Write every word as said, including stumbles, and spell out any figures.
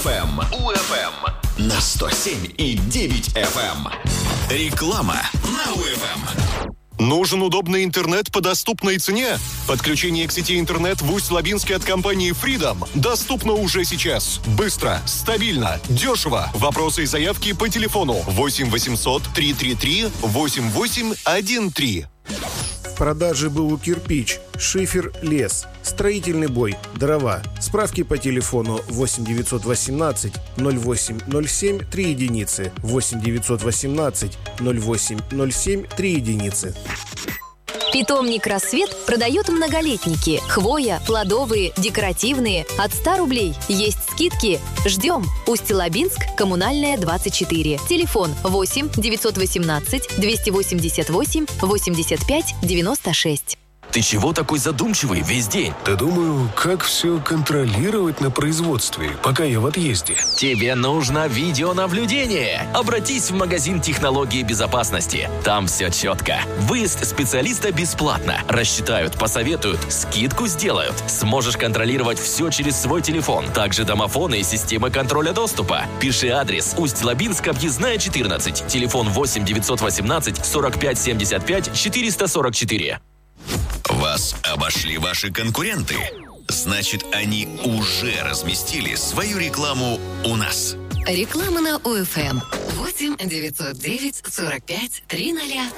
УФМ. УФМ на сто семь и девять эф эм. Реклама на УФМ. Нужен удобный интернет по доступной цене? Подключение к сети интернет в Усть-Лабинске от компании Freedom доступно уже сейчас. Быстро, стабильно, дешево. Вопросы и заявки по телефону восемь восемьсот триста тридцать три восемьдесят восемь тринадцать. В продаже БУ «Кирпич», шифер, лес, строительный бой, дрова. Справки по телефону восемь девятьсот восемнадцать ноль восемь ноль семь три единицы, восемь девятьсот восемнадцать ноль восемь ноль семь три единицы. Питомник «Рассвет» продает многолетники. Хвоя, плодовые, декоративные. От ста рублей. Есть скидки. Ждем. Усть-Лабинск, Коммунальная, двадцать четыре. Телефон восемь девятьсот восемнадцать двести восемьдесят восемь восемьдесят пять девяносто шесть. Ты чего такой задумчивый весь день? Да думаю, как все контролировать на производстве, пока я в отъезде. Тебе нужно видеонаблюдение. Обратись в магазин технологии безопасности. Там все четко. Выезд специалиста бесплатно. Рассчитают, посоветуют, скидку сделают. Сможешь контролировать все через свой телефон. Также домофоны и системы контроля доступа. Пиши адрес: Усть-Лабинск, объездная четырнадцать. Телефон восемь девятьсот восемнадцать сорок пять семьдесят пять четыреста сорок четыре. Вас обошли ваши конкуренты? Значит, они уже разместили свою рекламу у нас. Реклама на УФМ. восемь девятьсот девять сорок пять триста.